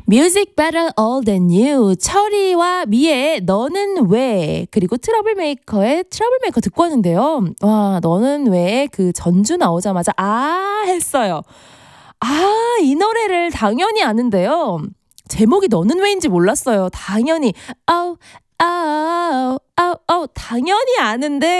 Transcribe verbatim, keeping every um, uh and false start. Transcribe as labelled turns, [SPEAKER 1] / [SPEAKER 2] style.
[SPEAKER 1] Music Better Old Than New, 철이와 미의 너는 왜, 그리고 트러블메이커의 트러블메이커 듣고 왔는데요. 와, 너는 왜 그 전주 나오자마자 아 했어요. 아, 이 노래를 당연히 아는데요. 제목이 너는 왜인지 몰랐어요. 당연히 아우 아우 아우 아우 당연히 아는데